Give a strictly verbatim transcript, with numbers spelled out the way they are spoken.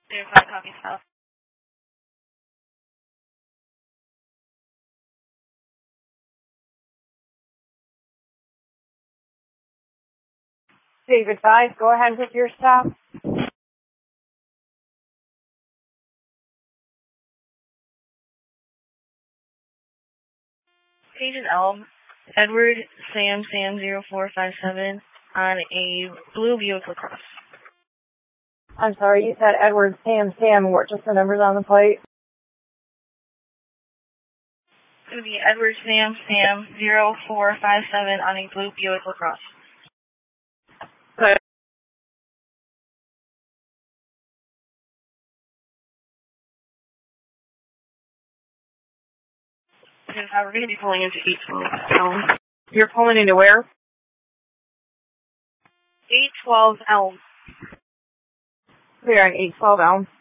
zero five, copy south. David five, go ahead with your stop. Page and Elm, Edward Sam Sam zero four five seven on a blue Buick LaCrosse. I'm sorry, you said Edward Sam Sam. What, just the numbers on the plate? It would be Edward Sam Sam zero four five seven on a blue Buick LaCrosse. Good. We're going to be pulling into eight twelve Elm. You're pulling into where? eight twelve Elm. We're on eight twelve Elm.